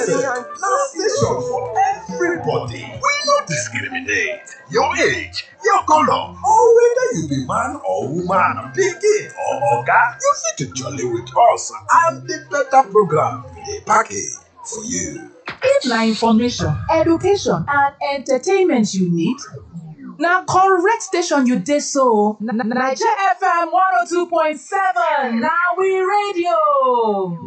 FM na station for everybody. We no discriminate. Your age, your color, or whether you be man or woman, pikin or oga, you fit to jolly with us and the better program we dey package for you. If na information, education and entertainment you need, na correct station you dey so. Naija FM 102.7 na we radio.